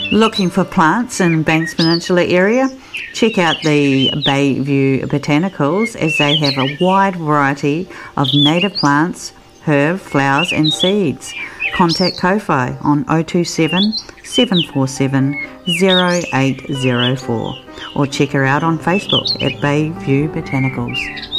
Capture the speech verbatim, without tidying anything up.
Looking for plants in Banks Peninsula area? Check out the Bayview Botanicals, as they have a wide variety of native plants, herb, flowers and seeds. Contact Kofi on oh two seven, seven four seven, oh eight oh four or check her out on Facebook at Bayview Botanicals.